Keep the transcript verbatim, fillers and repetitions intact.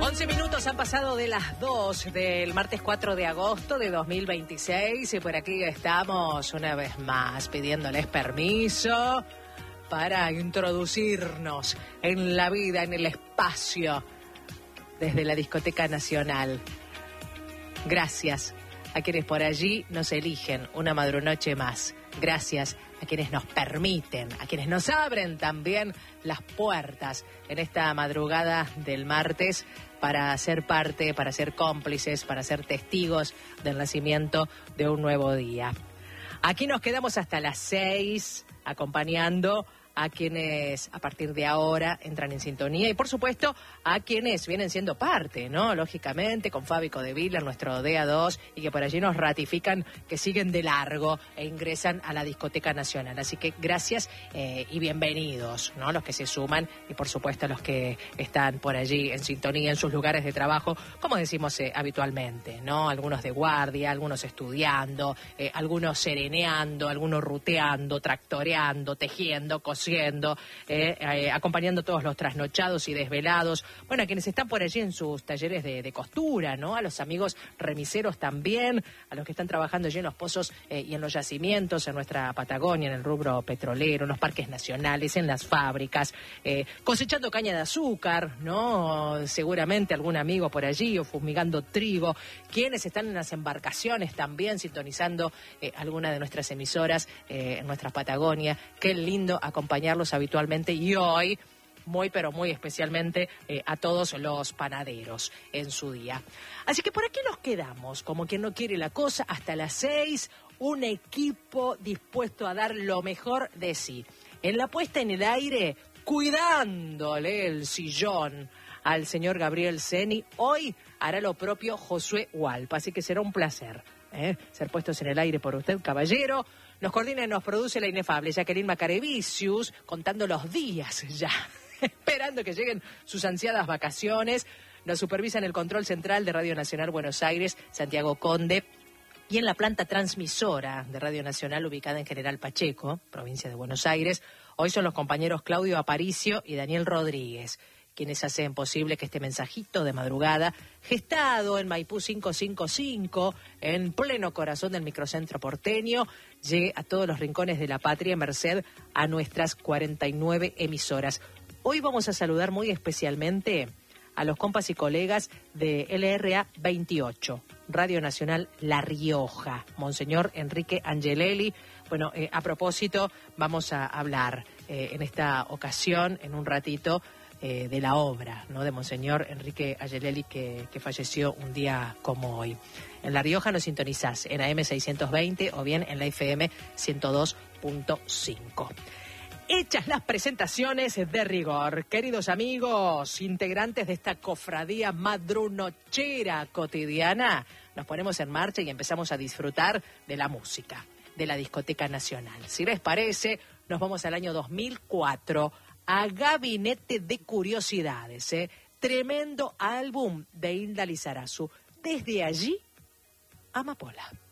once minutos han pasado de las dos del martes cuatro de agosto de dos mil veintiséis y por aquí estamos una vez más pidiéndoles permiso para introducirnos en la vida, en el espacio, desde la Discoteca Nacional. Gracias a quienes por allí nos eligen una madrunoche más. Gracias a quienes nos permiten, a quienes nos abren también las puertas en esta madrugada del martes para ser parte, para ser cómplices, para ser testigos del nacimiento de un nuevo día. Aquí nos quedamos hasta las seis acompañando a quienes a partir de ahora entran en sintonía y por supuesto a quienes vienen siendo parte, ¿no? Lógicamente con Fabi Codevila, nuestro D A dos, y que por allí nos ratifican que siguen de largo e ingresan a la Discoteca Nacional. Así que gracias eh, y bienvenidos, ¿no? Los que se suman y por supuesto los que están por allí en sintonía en sus lugares de trabajo, como decimos eh, habitualmente, ¿no? Algunos de guardia, algunos estudiando, eh, algunos sereneando, algunos ruteando, tractoreando, tejiendo, cosiendo. Eh, eh, acompañando todos los trasnochados y desvelados, bueno, a quienes están por allí en sus talleres de, de costura, ¿no? A los amigos remiseros también, a los que están trabajando allí en los pozos eh, y en los yacimientos, en nuestra Patagonia, en el rubro petrolero, en los parques nacionales, en las fábricas, eh, cosechando caña de azúcar, ¿no? Seguramente algún amigo por allí, o fumigando trigo, quienes están en las embarcaciones también, sintonizando eh, alguna de nuestras emisoras eh, en nuestra Patagonia. Qué lindo acompañar acompañarlos habitualmente y hoy muy pero muy especialmente eh, a todos los panaderos en su día. Así que por aquí nos quedamos, como quien no quiere la cosa, hasta las seis, un equipo dispuesto a dar lo mejor de sí. En la puesta en el aire, cuidándole el sillón al señor Gabriel Ceni, hoy hará lo propio Josué Hualpa, así que será un placer ¿eh? ser puestos en el aire por usted, caballero. Nos coordina y nos produce la inefable Jacqueline Macarevicius, contando los días ya, esperando que lleguen sus ansiadas vacaciones. Nos supervisa en el control central de Radio Nacional Buenos Aires, Santiago Conde, y en la planta transmisora de Radio Nacional ubicada en General Pacheco, provincia de Buenos Aires, hoy son los compañeros Claudio Aparicio y Daniel Rodríguez, quienes hacen posible que este mensajito de madrugada, gestado en Maipú quinientos cincuenta y cinco, en pleno corazón del microcentro porteño, llegue a todos los rincones de la patria, merced a nuestras cuarenta y nueve emisoras. Hoy vamos a saludar muy especialmente a los compas y colegas de L R A veintiocho, Radio Nacional La Rioja, Monseñor Enrique Angelelli. Bueno, eh, a propósito, vamos a hablar eh, en esta ocasión, en un ratito, Eh, de la obra, ¿no? de Monseñor Enrique Angelelli, que, que falleció un día como hoy. En La Rioja nos sintonizás en A M seiscientos veinte o bien en la F M ciento dos punto cinco. Hechas las presentaciones de rigor, queridos amigos, integrantes de esta cofradía madrunochera cotidiana, nos ponemos en marcha y empezamos a disfrutar de la música, de la Discoteca Nacional. Si les parece, nos vamos al año dos mil cuatro, a Gabinete de Curiosidades, ¿eh? Tremendo álbum de Hilda Lizarazu. Desde allí, Amapola.